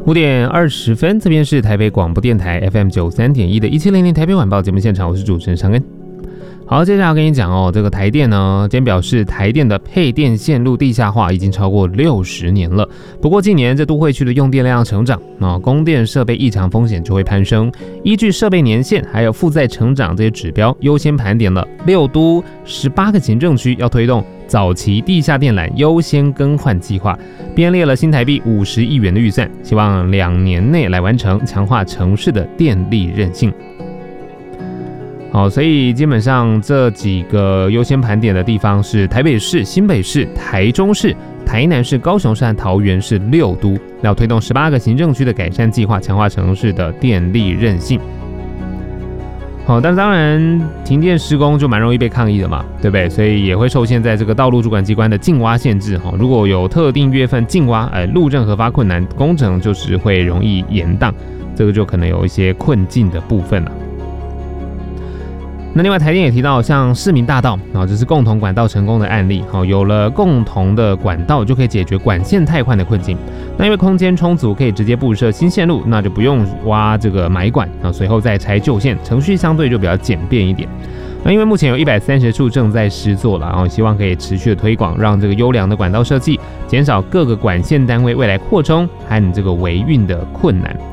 5:20，这边是台北广播电台 FM93.1的1700台北晚报节目现场，我是主持人尚恩。好，接下来要跟你讲哦，这个台电呢，今天表示台电的配电线路地下化已经超过60年了。不过近年这都会区的用电量成长，供电设备异常风险就会攀升。依据设备年限还有负载成长这些指标，优先盘点了6都18个行政区要推动早期地下电缆优先更换计划，编列了新台币50亿元的预算，希望2年内来完成，强化城市的电力韧性。好，所以基本上这几个优先盘点的地方是台北市、新北市、台中市、台南市、高雄市和桃园市6都，要推动18个行政区的改善计划，强化城市的电力韧性。好，但当然停电施工就蛮容易被抗议的嘛，对不对？所以也会受限在这个道路主管机关的禁挖限制。如果有特定月份禁挖，路政核发困难，工程就是会容易延宕，这个就可能有一些困境的部分了。那另外台电也提到，像市民大道这是共同管道成功的案例，有了共同的管道就可以解决管线太宽的困境。那因为空间充足，可以直接布设新线路，那就不用挖这个埋管，随后再拆旧线，程序相对就比较简便一点。那因为目前有130处正在施作了，然后希望可以持续的推广，让这个优良的管道设计减少各个管线单位未来扩充和这个维运的困难。